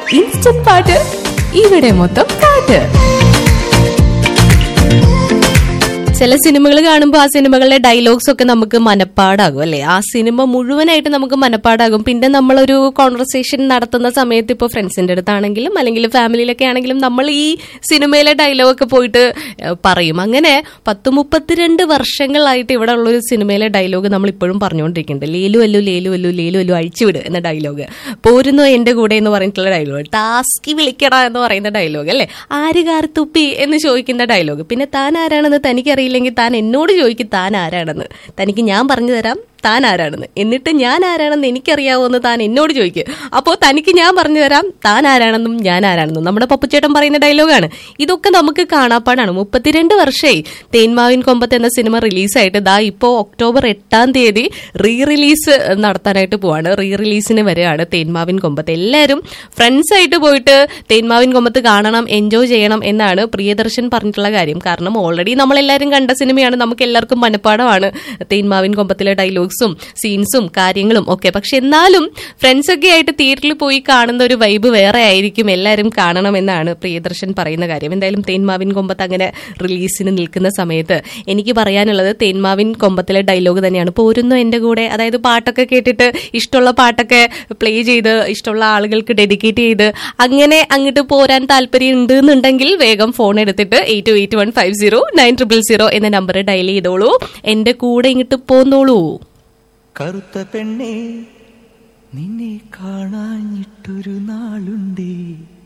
Instant പാട്ട് ഇവിടെ മൊത്തം പാട്ട്. ചില സിനിമകൾ കാണുമ്പോൾ ആ സിനിമകളുടെ ഡയലോഗ്സ് ഒക്കെ നമുക്ക് മനപ്പാടാകും അല്ലെ. ആ സിനിമ മുഴുവനായിട്ട് നമുക്ക് മനപ്പാടാകും. പിന്നെ നമ്മളൊരു കോൺവെർസേഷൻ നടത്തുന്ന സമയത്ത് ഇപ്പോൾ ഫ്രണ്ട്സിന്റെ അടുത്താണെങ്കിലും അല്ലെങ്കിൽ ഫാമിലിയിലൊക്കെ ആണെങ്കിലും നമ്മൾ ഈ സിനിമയിലെ ഡയലോഗൊക്കെ പോയിട്ട് പറയും. അങ്ങനെ 32 വർഷങ്ങളായിട്ട് ഇവിടെ ഉള്ളൊരു സിനിമയിലെ ഡയലോഗ് നമ്മൾ ഇപ്പോഴും പറഞ്ഞുകൊണ്ടിരിക്കുന്നുണ്ട്. ലേലു അല്ലു ലേലു അല്ലു ലേലു അല്ലു അഴിച്ചുവിട് എന്ന ഡയലോഗ്, പോരുന്നോ എന്റെ കൂടെ എന്ന് പറഞ്ഞിട്ടുള്ള ഡയലോഗ്, ടാസ്കി വിളിക്കട എന്ന് പറയുന്ന ഡയലോഗ് അല്ലെ, ആര് കാർത്തുപ്പി എന്ന് ചോദിക്കുന്ന ഡയലോഗ്, പിന്നെ താൻ ആരാണെന്ന് തനിക്കറിയില്ലെങ്കിൽ താൻ എന്നോട് ചോദിക്കും താൻ ആരാണെന്ന്, തനിക്ക് ഞാൻ പറഞ്ഞു തരാം താൻ ആരാണെന്ന്, എന്നിട്ട് ഞാൻ ആരാണെന്ന് എനിക്കറിയാവോന്ന് താൻ എന്നോട് ചോദിക്കും, അപ്പോൾ തനിക്ക് ഞാൻ പറഞ്ഞു തരാം താൻ ആരാണെന്നും ഞാൻ ആരാണെന്നും. നമ്മുടെ പപ്പുച്ചേട്ടൻ പറയുന്ന ഡയലോഗാണ്. ഇതൊക്കെ നമുക്ക് കാണാപ്പാടാണ്. 32 വർഷമായി തേന്മാവിൻ കൊമ്പത്ത് എന്ന സിനിമ റിലീസായിട്ട്. ദാ ഇപ്പോൾ ഒക്ടോബർ 8 റീ റിലീസ് നടത്താനായിട്ട് പോവാണ്. റീ റിലീസിന് വരെയാണ് തേന്മാവിൻ കൊമ്പത്ത്. എല്ലാവരും ഫ്രണ്ട്സായിട്ട് പോയിട്ട് തേന്മാവിൻ കൊമ്പത്ത് കാണണം, എൻജോയ് ചെയ്യണം എന്നാണ് പ്രിയദർശൻ പറഞ്ഞിട്ടുള്ള കാര്യം. കാരണം ഓൾറെഡി നമ്മളെല്ലാവരും കണ്ട സിനിമയാണ്, നമുക്ക് എല്ലാവർക്കും മനപ്പാടമാണ് തേന്മാവിൻ കൊമ്പത്തിലെ ഡയലോഗ് സീൻസും കാര്യങ്ങളും ഒക്കെ. പക്ഷെ എന്നാലും ഫ്രണ്ട്സ് ഒക്കെ ആയിട്ട് തിയേറ്ററിൽ പോയി കാണുന്ന ഒരു വൈബ് വേറെ ആയിരിക്കും. എല്ലാവരും കാണണമെന്നാണ് പ്രിയദർശൻ പറയുന്ന കാര്യം. എന്തായാലും തേന്മാവിൻ കൊമ്പത്ത് അങ്ങനെ റിലീസിന് നിൽക്കുന്ന സമയത്ത് എനിക്ക് പറയാനുള്ളത് തേന്മാവിൻ കൊമ്പത്തിലെ ഡയലോഗ് തന്നെയാണ്. പോരുന്നു എന്റെ കൂടെ. അതായത് പാട്ടൊക്കെ കേട്ടിട്ട് ഇഷ്ടമുള്ള പാട്ടൊക്കെ പ്ലേ ചെയ്ത് ഇഷ്ടമുള്ള ആളുകൾക്ക് ഡെഡിക്കേറ്റ് ചെയ്ത് അങ്ങനെ അങ്ങോട്ട് പോരാൻ താല്പര്യം ഉണ്ട് എന്നുണ്ടെങ്കിൽ വേഗം ഫോൺ എടുത്തിട്ട് 8281509000 എന്ന നമ്പർ ഡയൽ ചെയ്തോളൂ. എന്റെ കൂടെ ഇങ്ങോട്ട് പോന്നോളൂ. കറുത്ത പെണ്ണേ നിന്നെ കാണാഞ്ഞിട്ടൊരു നാളുണ്ടേ.